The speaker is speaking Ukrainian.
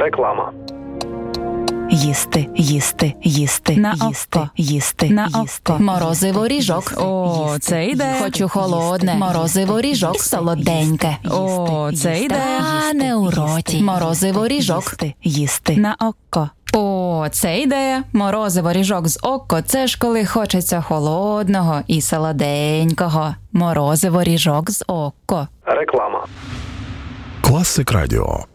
Реклама. Їсти, їсти, їсти, На їсти, око. їсти, На їсти. око. Морозиво ріжок. О, їсти, це йде. Хочу холодне. Морозиво ріжок солоденьке. О, це йде. Та не у роті. Морозиво ріжок. Їсти, їсти. На око. О, це ідея. Морозиво ріжок з око – це ж коли хочеться холодного і солоденького. Морозиво ріжок з око. Реклама. Класик Радіо.